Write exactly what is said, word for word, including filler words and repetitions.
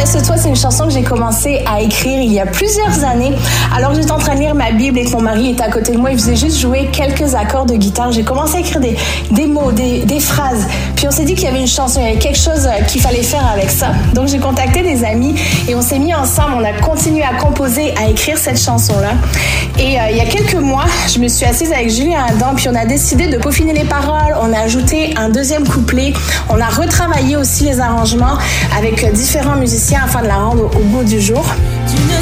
Manifeste-toi, c'est une chanson que j'ai commencé à écrire il y a plusieurs années. Alors j'étais en train de lire ma Bible et que mon mari était à côté de moi, il faisait juste jouer quelques accords de guitare. J'ai commencé à écrire des, des mots, des, des phrases. Puis on s'est dit qu'il y avait une chanson, il y avait quelque chose qu'il fallait faire avec ça. Donc j'ai contacté des amis et on s'est mis ensemble, on a continué à composer, à écrire cette chanson-là. Et euh, il y a quelques mois, je me suis assise avec Julien Adam, puis on a décidé de peaufiner les paroles, on a ajouté un deuxième couplet, on a retravaillé aussi les arrangements avec différents musiciens afin de la rendre au, au goût du jour. Tu ne